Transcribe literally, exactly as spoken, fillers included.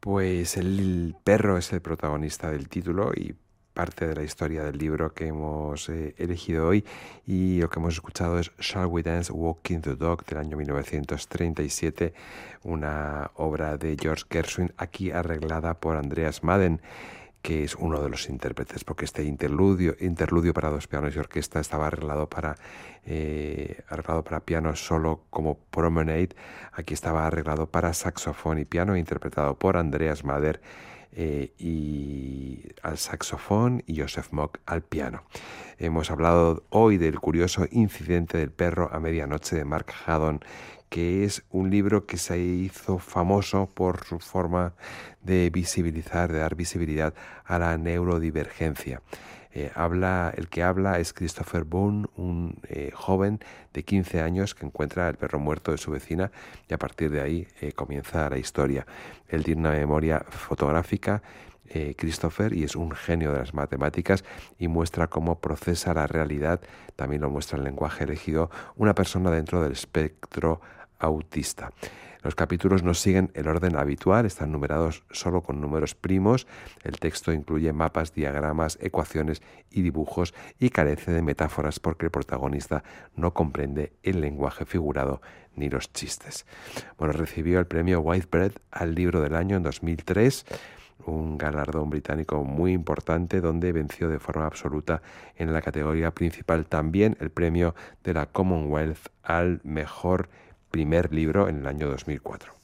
Pues el perro es el protagonista del título y parte de la historia del libro que hemos eh, elegido hoy, y lo que hemos escuchado es Shall We Dance Walking the Dog del año mil novecientos treinta y siete, una obra de George Gershwin, aquí arreglada por Andreas Madden, que es uno de los intérpretes, porque este interludio, interludio para dos pianos y orquesta estaba arreglado para, eh, arreglado para piano solo como Promenade. Aquí estaba arreglado para saxofón y piano, interpretado por Andreas Mader eh, y al saxofón y Joseph Mock al piano. Hemos hablado hoy del curioso incidente del perro a medianoche de Mark Haddon, que es un libro que se hizo famoso por su forma de visibilizar, de dar visibilidad a la neurodivergencia. Eh, habla, el que habla es Christopher Boone, un eh, joven de quince años que encuentra el perro muerto de su vecina, y a partir de ahí eh, comienza la historia. Él tiene una memoria fotográfica, eh, Christopher, y es un genio de las matemáticas y muestra cómo procesa la realidad. También lo muestra el lenguaje elegido una persona dentro del espectro autista. Los capítulos no siguen el orden habitual, están numerados solo con números primos. El texto incluye mapas, diagramas, ecuaciones y dibujos, y carece de metáforas porque el protagonista no comprende el lenguaje figurado ni los chistes. Bueno, recibió el premio Whitbread al libro del año en dos mil tres, un galardón británico muy importante donde venció de forma absoluta en la categoría principal también el premio de la Commonwealth al mejor primer libro en el año dos mil cuatro.